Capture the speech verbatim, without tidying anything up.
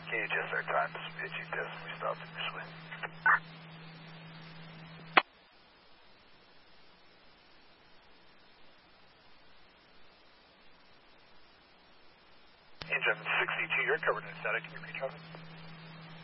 Can you adjust our times? Pitching test, we stopped initially. Engine sixty-two, you're covered in static. Can you reach out?